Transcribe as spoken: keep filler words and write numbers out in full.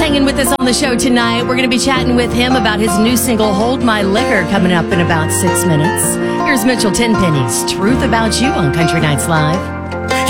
hanging with us on the show tonight. We're going to be chatting with him about his new single, Hold My Liquor, coming up in about six minutes. Here's Mitchell Tenpenny's Truth About You on Country Nights Live.